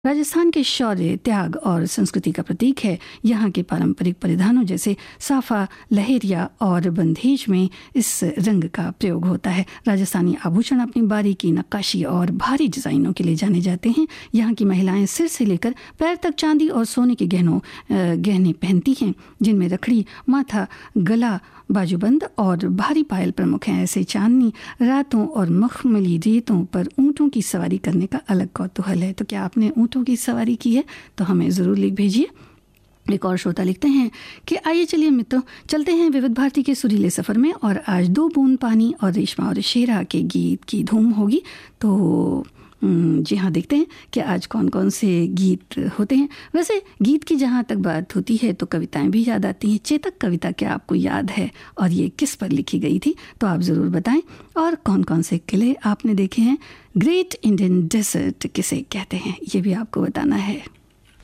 राजस्थान के शौर्य, त्याग और संस्कृति का प्रतीक है। यहाँ के पारंपरिक परिधानों जैसे साफा, लहेरिया और बंधेज में इस रंग का प्रयोग होता है। राजस्थानी आभूषण अपनी बारीकी, नक्काशी और भारी डिज़ाइनों के लिए जाने जाते हैं। यहाँ की महिलाएं सिर से लेकर पैर तक चांदी और सोने के गहने पहनती हैं, जिनमें रखड़ी, माथा, गला, बाजूबंद और भारी पायल प्रमुख हैं। ऐसे चांदनी रातों और मखमली रेतों पर ऊँटों की सवारी करने का अलग कौतूहल है। तो क्या आपने ऊँटों की सवारी की है? तो हमें ज़रूर लिख भेजिए। एक और श्रोता लिखते हैं कि आइए चलिए मित्रों, चलते हैं विविध भारती के सुरीले सफ़र में। और आज दो बूंद पानी और रेशमा और शेरा के गीत की धूम होगी। तो जी हाँ, देखते हैं कि आज कौन कौन से गीत होते हैं। वैसे गीत की जहाँ तक बात होती है तो कविताएं भी याद आती हैं। चेतक कविता क्या आपको याद है और ये किस पर लिखी गई थी? तो आप ज़रूर बताएं। और कौन कौन से किले आपने देखे हैं? ग्रेट इंडियन डेजर्ट किसे कहते हैं, ये भी आपको बताना है।